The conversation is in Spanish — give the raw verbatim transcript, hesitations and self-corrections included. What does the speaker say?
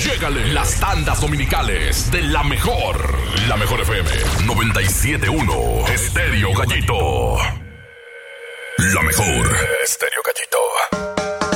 llégale las tandas dominicales de la mejor. La mejor F M noventa y siete punto uno. Estéreo Gallito. La mejor. Estéreo Gallito.